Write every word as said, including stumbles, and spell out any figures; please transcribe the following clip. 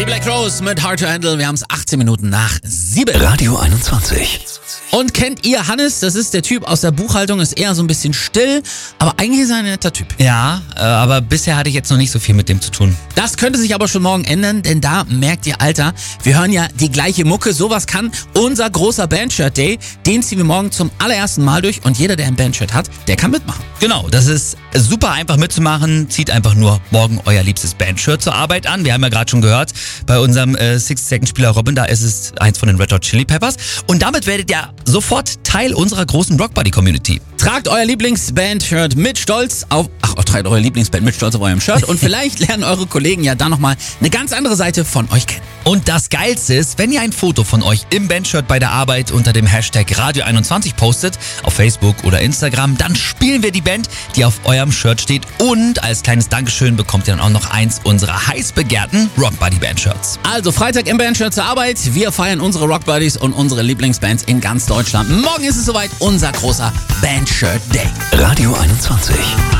Die Black Rose mit Hard to Handle. Wir haben es achtzehn Minuten nach sieben. Radio einundzwanzig. Und kennt ihr Hannes? Das ist der Typ aus der Buchhaltung, ist eher so ein bisschen still, aber eigentlich ist er ein netter Typ. Ja, äh, aber bisher hatte ich jetzt noch nicht so viel mit dem zu tun. Das könnte sich aber schon morgen ändern, denn da merkt ihr, Alter, wir hören ja die gleiche Mucke. Sowas kann unser großer Bandshirt Day. Den ziehen wir morgen zum allerersten Mal durch und jeder, der ein Bandshirt hat, der kann mitmachen. Genau, das ist super einfach mitzumachen. Zieht einfach nur morgen euer liebstes Bandshirt zur Arbeit an. Wir haben ja gerade schon gehört, bei unserem äh, sixty-Second-Spieler Robin, da ist es eins von den Red Hot Chili Peppers. Und damit werdet ihr sofort Teil unserer großen Rockbuddy-Community. Tragt euer Lieblingsband-Shirt mit Stolz auf... Ach, tragt euer Lieblingsband mit Stolz auf eurem Shirt und vielleicht lernen eure Kollegen ja dann nochmal eine ganz andere Seite von euch kennen. Und das Geilste ist, wenn ihr ein Foto von euch im Bandshirt bei der Arbeit unter dem Hashtag Radio einundzwanzig postet, auf Facebook oder Instagram, dann spielen wir die Band, die auf eurem Shirt steht, und als kleines Dankeschön bekommt ihr dann auch noch eins unserer heiß begehrten Rockbuddy-Bandshirts. Also Freitag im Bandshirt zur Arbeit. Wir feiern unsere Rockbuddies und unsere Lieblingsbands in ganz Deutschland. Morgen ist es soweit, unser großer Bandshirt Day. Radio einundzwanzig.